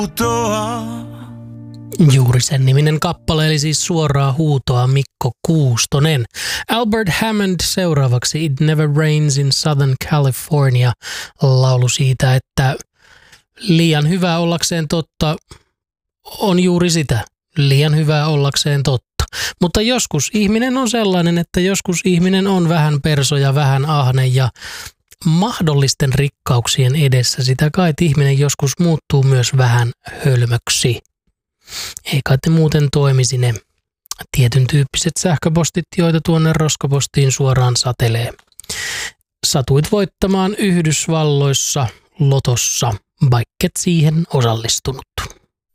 Juuri sen niminen kappale, eli siis suoraa huutoa Mikko Kuustonen. Albert Hammond seuraavaksi It Never Rains in Southern California, laulu siitä, että liian hyvää ollakseen totta on juuri sitä, liian hyvää ollakseen totta. Mutta joskus ihminen on sellainen, että joskus ihminen on vähän perso ja vähän ahne ja mahdollisten rikkauksien edessä sitä kai ihminen joskus muuttuu myös vähän hölmöksi. Ei kai te muuten toimisi ne tietyn tyyppiset sähköpostit, joita tuonne roskapostiin suoraan satelee. Satuit voittamaan Yhdysvalloissa lotossa, vaikket siihen osallistunut.